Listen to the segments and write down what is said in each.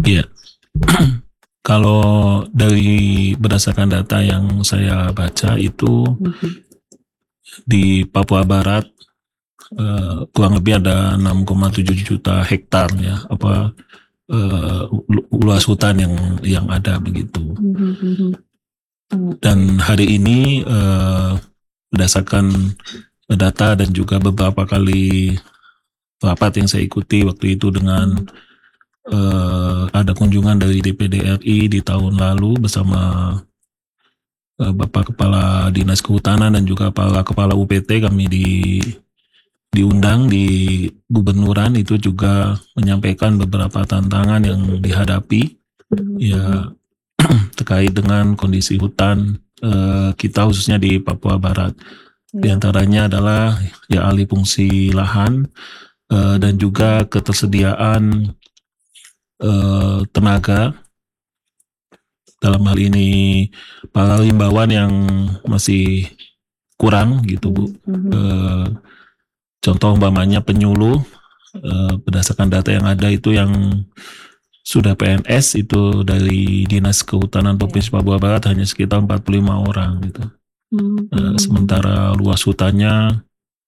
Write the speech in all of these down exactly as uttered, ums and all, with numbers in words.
Iya. Kalau dari berdasarkan data yang saya baca itu Mhm. di Papua Barat uh, kurang lebih ada enam koma tujuh juta hektar ya apa uh, luas hutan yang yang ada begitu. Mhm. Dan hari ini uh, berdasarkan data dan juga beberapa kali rapat yang saya ikuti waktu itu dengan uh, ada kunjungan dari D P D R I di tahun lalu bersama uh, Bapak Kepala Dinas Kehutanan dan juga para Kepala U P T, kami di diundang di gubernuran itu juga menyampaikan beberapa tantangan yang dihadapi ya terkait dengan kondisi hutan uh, kita khususnya di Papua Barat. Di antaranya adalah ya alih fungsi lahan uh, dan juga ketersediaan uh, tenaga, dalam hal ini para himbauan yang masih kurang gitu Bu. Uh, contoh umpamanya penyuluh, uh, berdasarkan data yang ada itu yang sudah P N S itu dari Dinas Kehutanan Provinsi Papua Barat hanya sekitar empat puluh lima orang gitu. Uh, sementara luas hutannya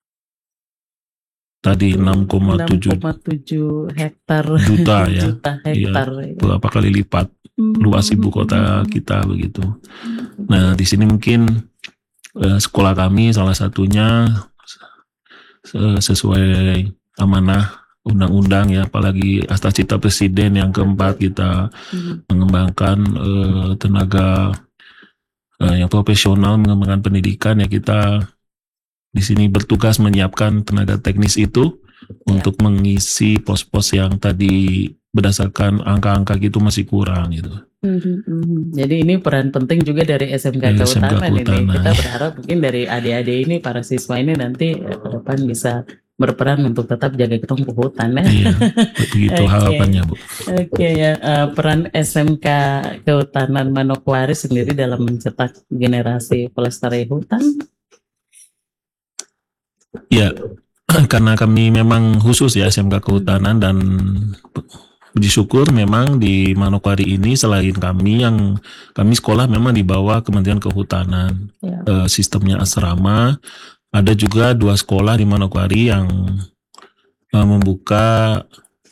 tadi enam koma tujuh hektar juta ya, juta hektar ya, berapa kali lipat luas ibu kota kita begitu. Nah di sini mungkin eh, sekolah kami salah satunya eh, sesuai amanah undang-undang ya, apalagi atas cita presiden yang keempat kita mengembangkan eh, tenaga eh, yang profesional, mengembangkan pendidikan ya, kita di sini bertugas menyiapkan tenaga teknis itu ya, untuk mengisi pos-pos yang tadi berdasarkan angka-angka gitu masih kurang gitu. Mm-hmm. Jadi ini peran penting juga dari S M K Kehutanan ini. Kita berharap mungkin dari adik-adik ini, para siswa ini nanti ke depan bisa berperan untuk tetap jaga ketemu hutan ya. Iya, begitu okay. harapannya Bu. Oke okay, ya, uh, peran S M K Kehutanan Manokwari sendiri dalam mencetak generasi pelestari hutan. Ya, karena kami memang khusus ya S M K Kehutanan dan puji syukur memang di Manokwari ini selain kami yang kami sekolah memang di bawah Kementerian Kehutanan, ya. e, sistemnya asrama. Ada juga dua sekolah di Manokwari yang e, membuka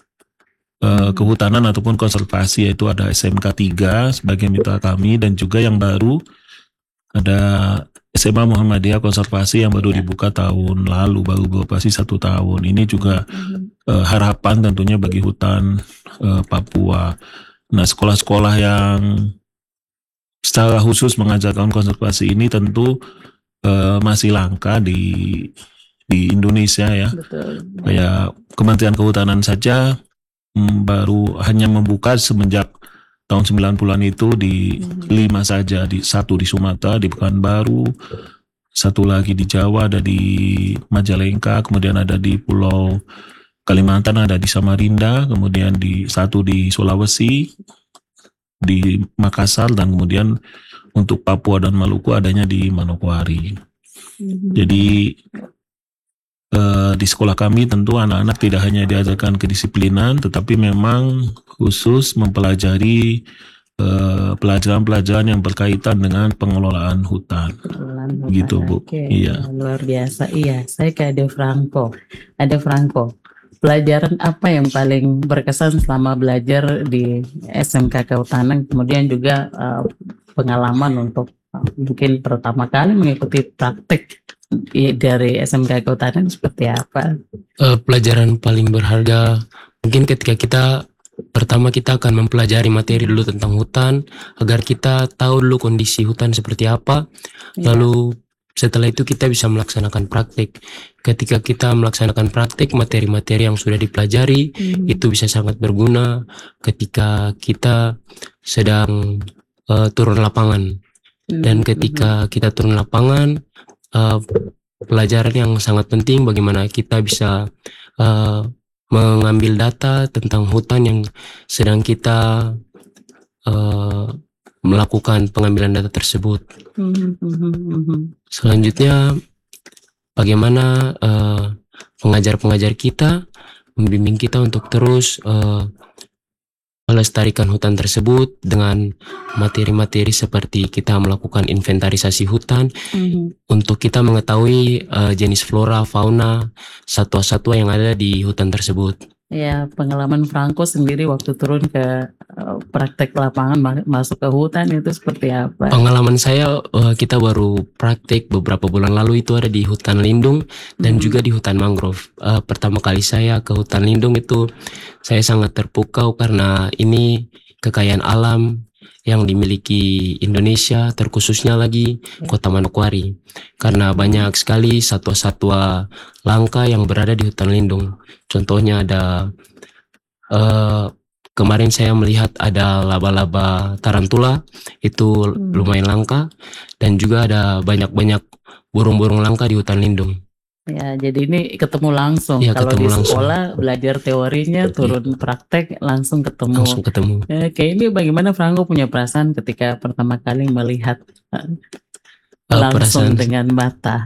e, kehutanan ataupun konservasi, yaitu ada S M K tiga sebagai mitra kami dan juga yang baru ada S M A Muhammadiyah Konservasi yang baru dibuka tahun lalu, baru beroperasi satu tahun. Ini juga uh, harapan tentunya bagi hutan uh, Papua. Nah, sekolah-sekolah yang secara khusus mengajarkan konservasi ini tentu uh, masih langka di di Indonesia ya. Betul. Kayak Kementerian Kehutanan saja mm, baru hanya membuka semenjak tahun sembilan puluhan itu di hmm. lima saja, di satu di Sumatera, di Pekanbaru, satu lagi di Jawa, ada di Majalengka, kemudian ada di Pulau Kalimantan, ada di Samarinda, kemudian di satu di Sulawesi, di Makassar, dan kemudian untuk Papua dan Maluku adanya di Manokwari. Hmm. Jadi eh, di sekolah kami tentu anak-anak tidak hanya diajarkan kedisiplinan, tetapi memang khusus mempelajari pelajaran-pelajaran uh, yang berkaitan dengan pengelolaan hutan. Pengelolaan hutan. Gitu Bu. Oke, iya. Luar biasa. Iya, saya ke Ade Franco. Ade Franco, pelajaran apa yang paling berkesan selama belajar di S M K Kehutanan, kemudian juga uh, pengalaman untuk uh, mungkin pertama kali mengikuti praktik dari S M K Kehutanan seperti apa? Uh, pelajaran paling berharga mungkin ketika kita pertama kita akan mempelajari materi dulu tentang hutan agar kita tahu dulu kondisi hutan seperti apa. Ya. Lalu setelah itu kita bisa melaksanakan praktik. Ketika kita melaksanakan praktik, materi-materi yang sudah dipelajari hmm. itu bisa sangat berguna ketika kita sedang uh, turun lapangan. Hmm. Dan ketika kita turun lapangan, uh, pelajaran yang sangat penting bagaimana kita bisa uh, mengambil data tentang hutan yang sedang kita uh, melakukan pengambilan data tersebut. Mm-hmm. Selanjutnya, bagaimana uh, pengajar-pengajar kita membimbing kita untuk terus uh, melestarikan hutan tersebut dengan materi-materi seperti kita melakukan inventarisasi hutan Mhm. untuk kita mengetahui uh, jenis flora, fauna, satwa-satwa yang ada di hutan tersebut. Ya, pengalaman Franco sendiri waktu turun ke uh, praktek lapangan ma- masuk ke hutan itu seperti apa? Pengalaman saya uh, kita baru praktek beberapa bulan lalu itu ada di hutan lindung dan Mhm. juga di hutan mangrove. Uh, pertama kali saya ke hutan lindung itu saya sangat terpukau karena ini kekayaan alam yang dimiliki Indonesia, terkhususnya lagi Kota Manokwari. Karena banyak sekali satwa-satwa langka yang berada di hutan lindung. Contohnya ada uh, kemarin saya melihat ada laba-laba tarantula, itu Hmm. lumayan langka, dan juga ada banyak-banyak burung-burung langka di hutan lindung. Ya, jadi ini ketemu langsung. Ya, Kalau ketemu di langsung. sekolah belajar teorinya, turun praktek langsung ketemu. Langsung ketemu. Eh, kayak ini bagaimana Franco punya perasaan ketika pertama kali melihat eh, Uh, langsung perasaan dengan mata?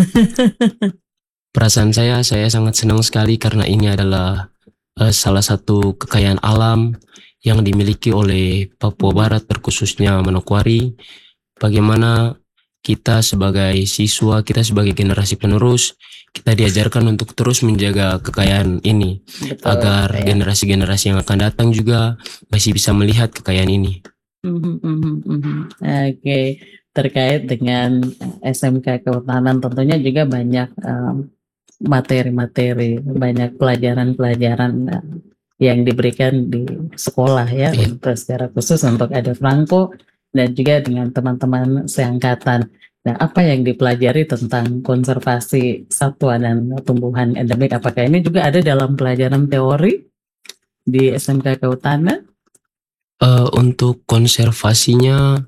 perasaan saya, saya sangat senang sekali karena ini adalah uh, salah satu kekayaan alam yang dimiliki oleh Papua Hmm. Barat, terkhususnya Manokwari. Bagaimana kita sebagai siswa, kita sebagai generasi penerus, kita diajarkan untuk terus menjaga kekayaan ini Betul. agar Ya. generasi-generasi yang akan datang juga masih bisa melihat kekayaan ini. Mhm, mhm, mhm. Oke, terkait dengan S M K Kehutanan tentunya juga banyak em, materi-materi, banyak pelajaran-pelajaran eh, yang diberikan di sekolah ya, Iya. untuk secara khusus untuk Ade Franco dan juga dengan teman-teman seangkatan. Nah, apa yang dipelajari tentang konservasi satwa dan tumbuhan endemik? Apakah ini juga ada dalam pelajaran teori di S M K Kehutanan? Uh, untuk konservasinya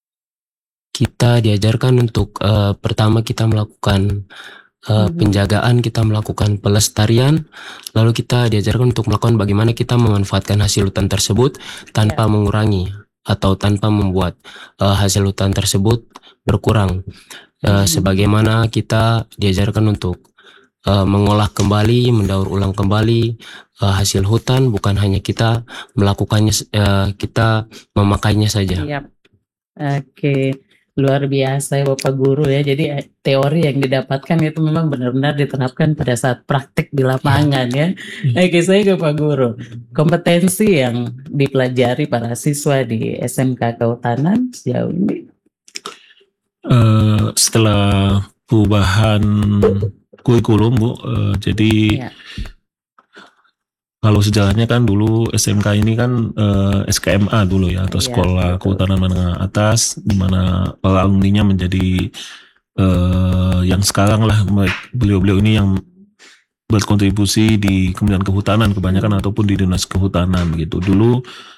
kita diajarkan untuk uh, pertama kita melakukan uh, Mhm. penjagaan, kita melakukan pelestarian, lalu kita diajarkan untuk melakukan bagaimana kita memanfaatkan hasil hutan tersebut tanpa mengurangi atau tanpa membuat uh, hasil hutan tersebut berkurang. Uh, Mhm. sebagaimana kita diajarkan untuk uh, mengolah kembali, mendaur ulang kembali uh, hasil hutan, bukan hanya kita melakukannya, uh, kita memakainya saja. Yap. Oke, luar biasa ya Bapak Guru ya. Jadi eh, teori yang didapatkan itu memang benar-benar diterapkan pada saat praktik di lapangan ya. Oke, saya ke Pak Guru. Kompetensi yang dipelajari para siswa di S M K Kehutanan sejauh ini. Eh, setelah perubahan kurikulum Bu, eh, jadi Ya. kalau sejarahnya kan dulu S M K ini kan eh, S K M A dulu ya, atau Iya, Sekolah betul. Kehutanan Menengah Atas, di mana para alumninya menjadi eh, yang sekarang lah me- beliau-beliau ini yang berkontribusi di Kementerian Kehutanan kebanyakan Hmm. ataupun di Dinas Kehutanan begitu. Dulu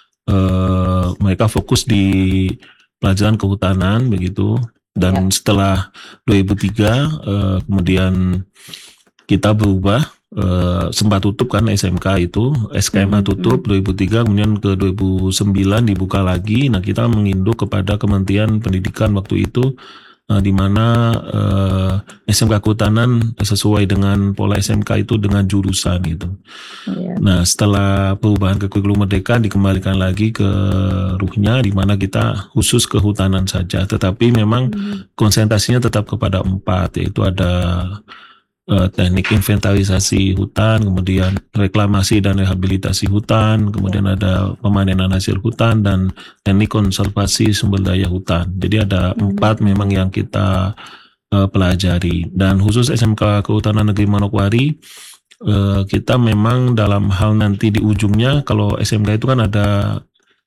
eh, mereka fokus di pelajaran kehutanan begitu, dan setelah dua ribu tiga eh, kemudian kita berubah, eh, sempat tutup kan S M K itu, S K M A Mhm, tutup dua ribu tiga, kemudian ke dua ribu sembilan dibuka lagi. Nah, kita menginduk kepada Kementerian Pendidikan waktu itu, eh, di mana eh, S M K Kehutanan sesuai dengan pola S M K itu dengan jurusan gitu. Iya. Nah, setelah perubahan ke kurikulum merdeka dikembalikan lagi ke ruhnya, di mana kita khusus kehutanan saja, tetapi memang Mhm. konsentrasinya tetap kepada empat, yaitu ada eh, teknik inventarisasi hutan, kemudian reklamasi dan rehabilitasi hutan, kemudian ada pemanenan hasil hutan, dan teknik konservasi sumber daya hutan. Jadi ada Mhm. empat memang yang kita eh, pelajari. Dan khusus S M K Kehutanan Negeri Manokwari, eh, kita memang dalam hal nanti di ujungnya, kalau S M K itu kan ada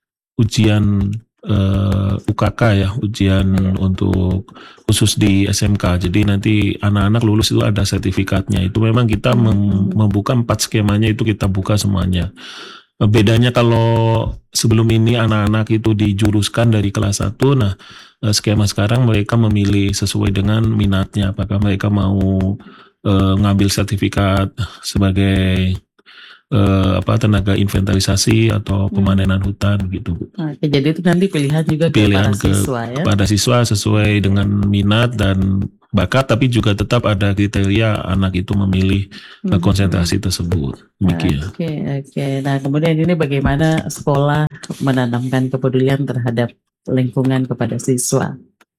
ujian eh, U K K ya, ujian Iya. untuk khusus di S M K. Jadi nanti anak-anak lulus itu ada sertifikatnya. Itu memang kita Mhm. mem- membuka empat skemanya, itu kita buka semuanya. Eh, Bedanya kalau sebelum ini anak-anak itu dijuruskan dari kelas satu, nah eh, skema sekarang mereka memilih sesuai dengan minatnya. Apakah mereka mau eh, ngambil sertifikat sebagai eh, apa tenaga inventarisasi atau Hmm. pemanenan hutan gitu Bu. Oke, jadi itu nanti pilihan juga ke Pilihan para ke siswa ya. kepada siswa sesuai dengan minat dan bakat, tapi juga tetap ada kriteria anak itu memilih eh, Mhm. konsentrasi tersebut. Demikian. Oke, oke. Nah, kemudian ini bagaimana sekolah menanamkan kepedulian terhadap lingkungan kepada siswa.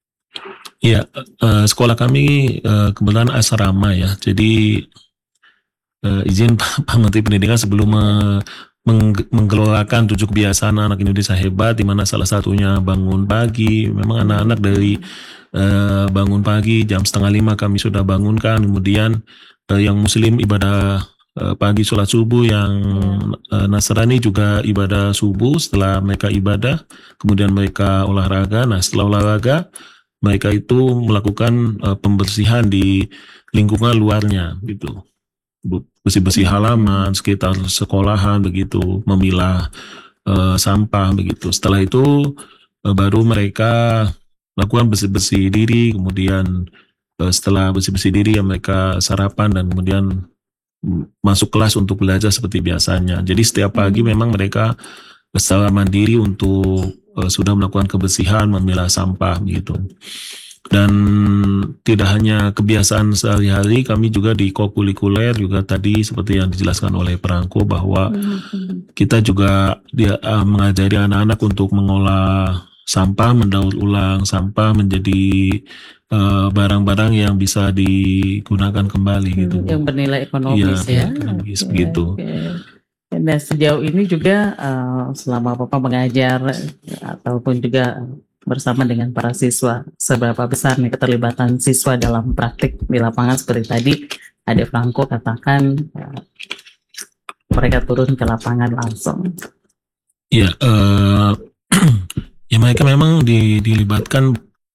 Iya, eh, sekolah kami eh, kebetulan asrama ya. Jadi eh, izin Pak Pak Menteri Pendidikan sebelum me- meng- menggelorakan tujuh kebiasaan anak Indonesia hebat, di mana salah satunya bangun pagi. Memang anak-anak dari eh, bangun pagi jam setengah lima kami sudah bangunkan. Kemudian eh, yang Muslim ibadah eh, pagi sholat subuh, yang eh, Nasrani juga ibadah subuh. Setelah mereka ibadah, kemudian mereka olahraga. Nah, setelah olahraga mereka itu melakukan eh, pembersihan di lingkungan luarnya gitu, Bu- bersih-bersih halaman sekitar sekolahan begitu, memilah eh, sampah begitu. Setelah itu eh, baru mereka melakukan bersih-bersih diri, kemudian eh, setelah bersih-bersih diri ya mereka sarapan dan kemudian mm, masuk kelas untuk belajar seperti biasanya. Jadi setiap pagi memang mereka secara mandiri untuk eh, sudah melakukan kebersihan, memilah sampah begitu. Dan tidak hanya kebiasaan sehari-hari, kami juga di kokulikuler juga tadi seperti yang dijelaskan oleh Perangko bahwa kita juga dia eh, mengajari anak-anak untuk mengolah sampah, mendaur ulang sampah menjadi eh, barang-barang yang bisa digunakan kembali gitu. Yang bernilai ekonomis Iya, ya. ekonomis Oke, begitu. oke. Nah, sejauh ini juga eh, selama Bapak mengajar eh, ataupun juga bersama dengan para siswa, seberapa besar nih keterlibatan siswa dalam praktik di lapangan seperti tadi Ade Franco katakan eh, mereka turun ke lapangan langsung. Ya, eh, ya mereka memang di- dilibatkan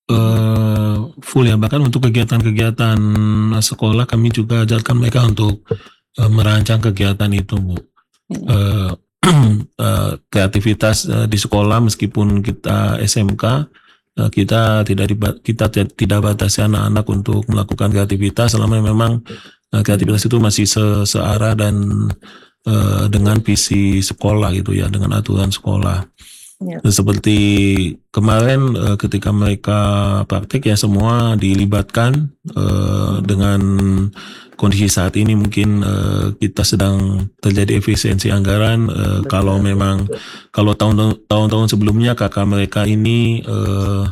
eh, full ya, bahkan untuk kegiatan-kegiatan sekolah kami juga ajarkan mereka untuk eh, merancang kegiatan itu, Bu. Eh, eh, kreativitas eh, di sekolah meskipun kita S M K, eh, kita tidak diba- kita ti- tidak batasi anak-anak untuk melakukan kreativitas selama memang eh, kreativitas itu masih se- searah dan eh, dengan visi sekolah gitu ya, dengan aturan sekolah. Ya. Seperti kemarin eh, ketika mereka praktik ya semua dilibatkan eh, dengan kondisi saat ini mungkin eh, kita sedang terjadi efisiensi anggaran. eh, kalau memang kalau tahun tahun-tahun sebelumnya kakak mereka ini eh,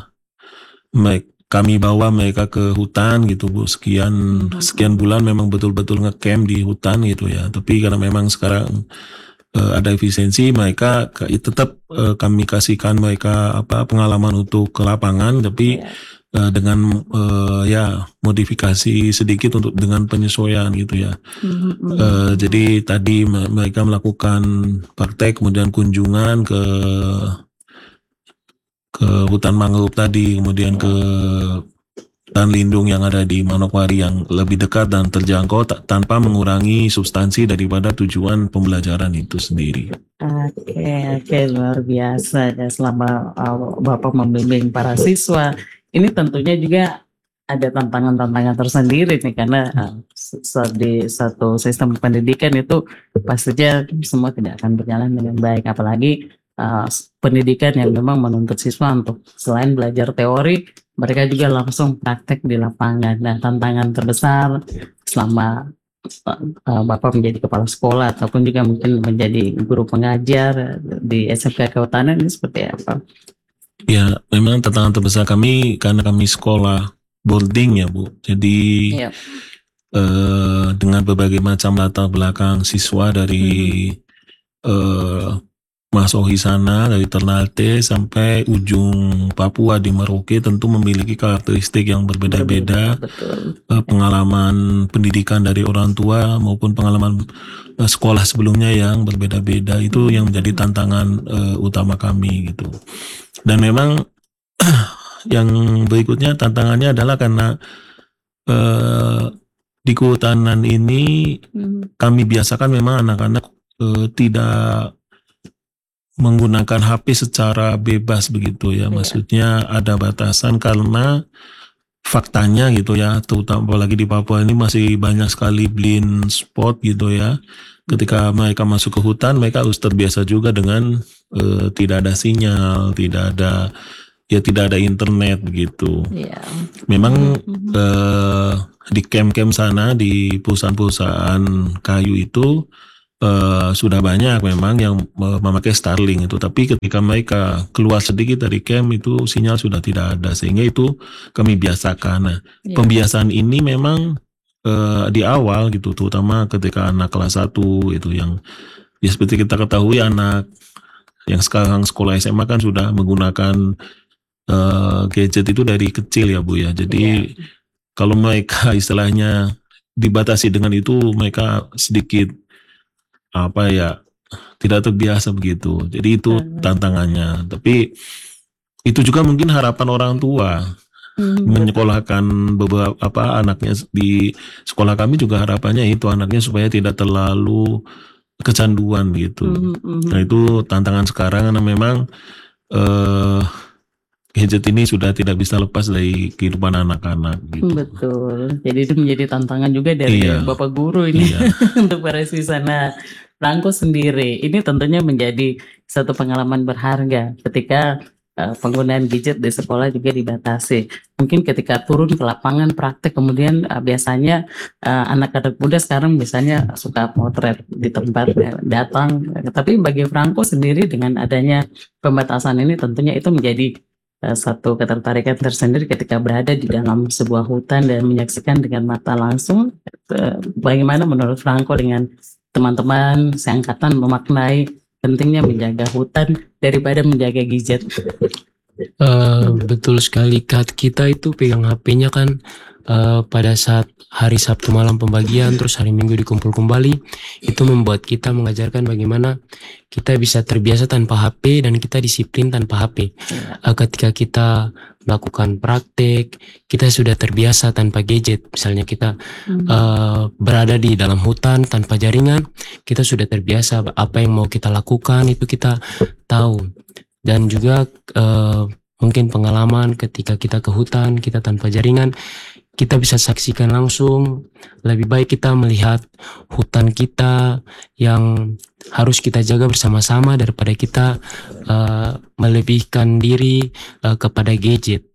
me- kami bawa mereka ke hutan gitu Bu, sekian sekian bulan memang betul-betul ngecamp di hutan gitu ya. Tapi karena memang sekarang eh, ada efisiensi, mereka ke- tetap eh, kami kasihkan mereka apa pengalaman untuk ke lapangan, tapi eh, dengan eh, ya modifikasi sedikit untuk dengan penyesuaian gitu ya. Eh, jadi tadi me- mereka melakukan praktek, kemudian kunjungan ke ke hutan mangrove tadi, kemudian ke hutan lindung yang ada di Manokwari yang lebih dekat dan terjangkau ta- tanpa mengurangi substansi daripada tujuan pembelajaran itu sendiri. Oke, oke, luar biasa ya selama uh, Bapak membimbing para siswa. Ini tentunya juga ada tantangan-tantangan tersendiri nih karena uh, s- s- di satu sistem pendidikan itu pastinya semua tidak akan berjalan dengan baik, apalagi uh, s- pendidikan yang memang menuntut siswa untuk selain belajar teori, mereka juga langsung praktek di lapangan. Nah, tantangan terbesar selama uh, Bapak menjadi kepala sekolah ataupun juga mungkin menjadi guru pengajar di S M K Kehutanan ini seperti apa? Ya, memang tantangan terbesar kami karena kami sekolah boarding ya Bu. Jadi Iya. eh, dengan berbagai macam latar belakang siswa dari eh, masuk di sana dari Ternate sampai ujung Papua di Merauke tentu memiliki karakteristik yang berbeda-beda. Betul. Eh, pengalaman pendidikan dari orang tua maupun pengalaman eh, sekolah sebelumnya yang berbeda-beda itu yang menjadi tantangan eh, utama kami gitu. Dan memang yang berikutnya tantangannya adalah karena eh, di kehutanan ini kami biasakan memang anak-anak eh, tidak menggunakan H P secara bebas begitu ya. Maksudnya ada batasan karena faktanya gitu ya, terutama apalagi di Papua ini masih banyak sekali blind spot gitu ya. Ketika mereka masuk ke hutan, mereka harus terbiasa juga dengan eh, tidak ada sinyal, tidak ada ya tidak ada internet begitu. Iya. Memang eh, di camp-camp sana di perusahaan-perusahaan kayu itu eh, sudah banyak memang yang me- memakai Starlink itu, tapi ketika mereka keluar sedikit dari camp itu sinyal sudah tidak ada, sehingga itu kami biasakan. Nah, Ya. pembiasaan ini memang eh, di awal gitu, terutama ketika anak kelas satu itu yang ya seperti kita ketahui anak yang sekarang sekolah S M A kan sudah menggunakan eh, gadget itu dari kecil ya Bu ya. Jadi kalau mereka istilahnya dibatasi dengan itu, mereka sedikit apa ya, tidak terbiasa begitu. Jadi itu Hmm. tantangannya. Tapi itu juga mungkin harapan orang tua Hmm. menyekolahkan beberapa apa anaknya di sekolah kami, juga harapannya itu anaknya supaya tidak terlalu kecanduan gitu. Hmm, hmm. Nah itu tantangan sekarang karena memang eh, gadget ini sudah tidak bisa lepas dari kehidupan anak-anak gitu. Betul. Jadi itu menjadi tantangan juga dari Iya. Bapak Guru ini Iya. untuk para siswa. Nah, Franco sendiri ini tentunya menjadi satu pengalaman berharga ketika eh, penggunaan gadget di sekolah juga dibatasi. Mungkin ketika turun ke lapangan praktek, kemudian eh, biasanya eh, anak-anak muda sekarang biasanya suka potret di tempat eh, datang. Tapi bagi Franco sendiri dengan adanya pembatasan ini tentunya itu menjadi eh, satu ketertarikan tersendiri ketika berada di dalam sebuah hutan dan menyaksikan dengan mata langsung. Eh, Bagaimana menurut Franco dengan teman-teman seangkatan memaknai pentingnya menjaga hutan daripada menjaga gadget? Eh, betul sekali, Kak. Kita itu pegang H P-nya kan eh, pada saat hari Sabtu malam pembagian, terus hari Minggu dikumpul kembali. Itu membuat kita mengajarkan bagaimana kita bisa terbiasa tanpa H P dan kita disiplin tanpa H P. Eh, ketika kita melakukan praktek, kita sudah terbiasa tanpa gadget. Misalnya kita Hmm. eh, berada di dalam hutan tanpa jaringan, kita sudah terbiasa apa yang mau kita lakukan itu kita tahu. Dan juga eh, mungkin pengalaman ketika kita ke hutan, kita tanpa jaringan, kita bisa saksikan langsung. Lebih baik kita melihat hutan kita yang harus kita jaga bersama-sama daripada kita eh, melebihkan diri eh, kepada gadget.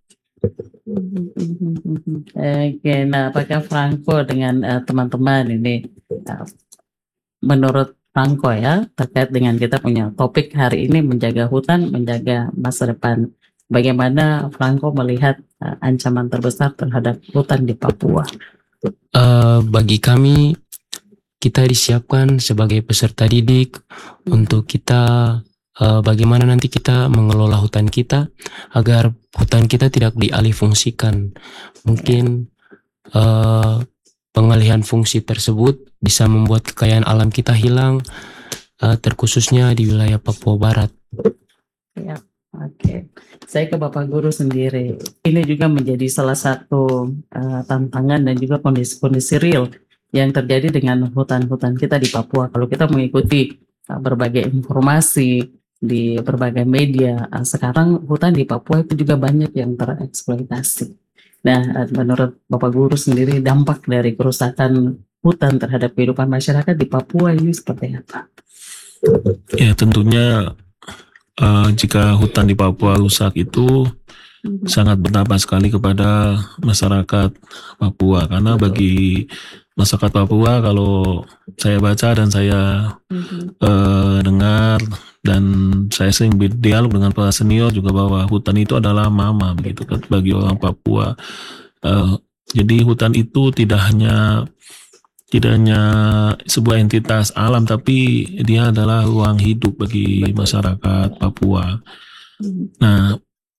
Oke, nah apakah Franco dengan eh, teman-teman ini eh, menurut Franco ya terkait dengan kita punya topik hari ini menjaga hutan, menjaga masa depan. Bagaimana Franco melihat eh, ancaman terbesar terhadap hutan di Papua? Eh, bagi kami, kita disiapkan sebagai peserta didik untuk kita eh, bagaimana nanti kita mengelola hutan kita agar hutan kita tidak dialihfungsikan. Mungkin eh, pengalihan fungsi tersebut bisa membuat kekayaan alam kita hilang, eh, terkhususnya di wilayah Papua Barat. Ya, oke. Saya ke Bapak Guru sendiri. Ini juga menjadi salah satu eh, tantangan dan juga kondisi-kondisi real yang terjadi dengan hutan-hutan kita di Papua. Kalau kita mengikuti eh, berbagai informasi di berbagai media, eh, sekarang hutan di Papua itu juga banyak yang tereksploitasi. Nah, eh, menurut Bapak Guru sendiri dampak dari kerusakan hutan terhadap kehidupan masyarakat di Papua ini seperti apa? Ya tentunya eh, jika hutan di Papua rusak itu sangat berdampak sekali kepada masyarakat Papua, karena bagi masyarakat Papua, kalau saya baca dan saya eh, dengar dan saya sering berdialog dengan para senior juga, bahwa hutan itu adalah mama begitu kan bagi orang Papua. Eh, jadi hutan itu tidak hanya tidak hanya sebuah entitas alam, tapi dia adalah ruang hidup bagi masyarakat Papua. Nah,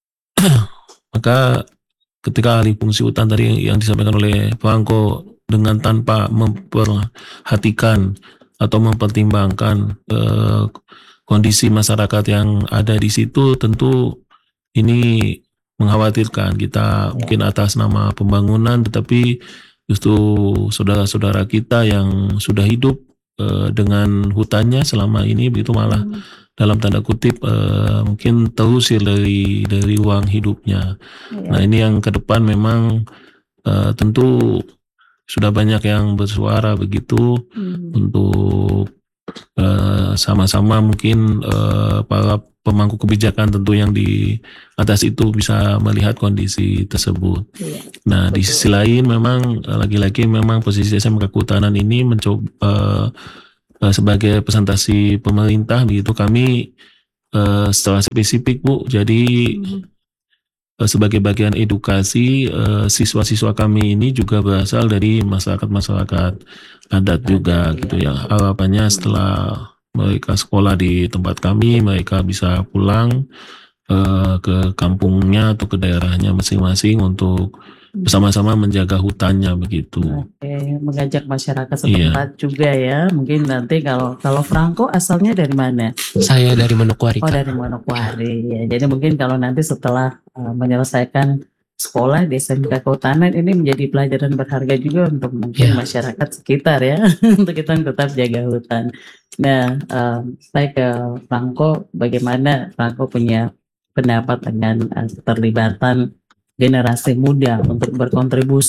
maka ketika alih fungsi hutan tadi yang disampaikan oleh Franco, dengan tanpa memperhatikan atau mempertimbangkan eh, kondisi masyarakat yang ada di situ, tentu ini mengkhawatirkan. Kita mungkin atas nama pembangunan, tetapi justru saudara-saudara kita yang sudah hidup eh, dengan hutannya selama ini begitu malah dalam tanda kutip eh, mungkin terusir dari dari ruang hidupnya. Nah ini yang ke depan memang eh, tentu sudah banyak yang bersuara begitu untuk eh, sama-sama mungkin eh, para pemangku kebijakan tentu yang di atas itu bisa melihat kondisi tersebut. Iya. Nah di sisi lain memang eh, lagi-lagi memang posisi S M K Kehutanan ini mencoba eh, eh, sebagai presentasi pemerintah begitu kami eh, secara spesifik Bu, jadi eh, sebagai bagian edukasi eh, siswa-siswa kami ini juga berasal dari masyarakat-masyarakat adat juga Adat, gitu ya. ya. Harapannya setelah mereka sekolah di tempat kami, mereka bisa pulang eh, ke kampungnya atau ke daerahnya masing-masing untuk bersama-sama menjaga hutannya begitu. Oke, mengajak masyarakat Iya. setempat juga ya. Mungkin nanti kalau kalau Franco asalnya dari mana? Saya dari Manokwari, Oh, Kak. dari Manokwari. Ya, jadi mungkin kalau nanti setelah uh, menyelesaikan sekolah di S M K Kehutanan ini menjadi pelajaran berharga juga untuk mungkin Ya. masyarakat sekitar ya, untuk kita tetap jaga hutan. Nah, um, saya ke Franco, bagaimana Franco punya pendapat dengan uh, keterlibatan generasi muda untuk berkontribusi